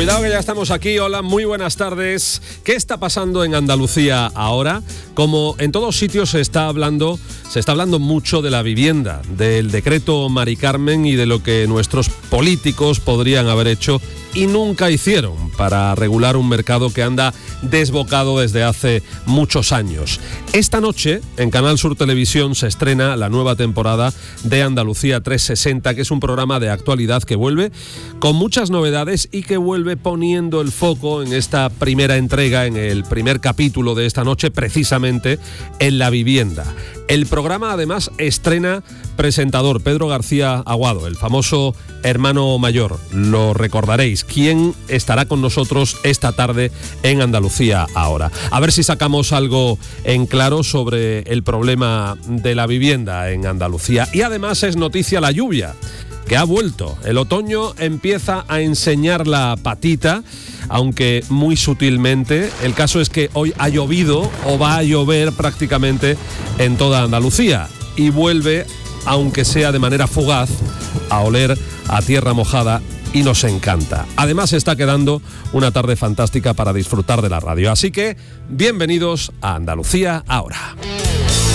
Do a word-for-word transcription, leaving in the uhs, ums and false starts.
Cuidado que ya estamos aquí. Hola, muy buenas tardes. ¿Qué está pasando en Andalucía ahora? Como en todos sitios se está hablando, se está hablando mucho de la vivienda, del decreto Mari Carmen y de lo que nuestros políticos podrían haber hecho y nunca hicieron para regular un mercado que anda desbocado desde hace muchos años. Esta noche en Canal Sur Televisión se estrena la nueva temporada de Andalucía trescientos sesenta, que es un programa de actualidad que vuelve con muchas novedades y que vuelve poniendo el foco en esta primera entrega, en el primer capítulo de esta noche, precisamente en la vivienda. El programa además estrena presentador, Pedro García Aguado, el famoso hermano mayor, lo recordaréis. ¿Quién estará con nosotros esta tarde en Andalucía ahora? A ver si sacamos algo en claro sobre el problema de la vivienda en Andalucía. Y además es noticia la lluvia, que ha vuelto. El otoño empieza a enseñar la patita, aunque muy sutilmente. El caso es que hoy ha llovido o va a llover prácticamente en toda Andalucía y vuelve, aunque sea de manera fugaz, a oler a tierra mojada y nos encanta. Además está quedando una tarde fantástica para disfrutar de la radio. Así que bienvenidos a Andalucía ahora.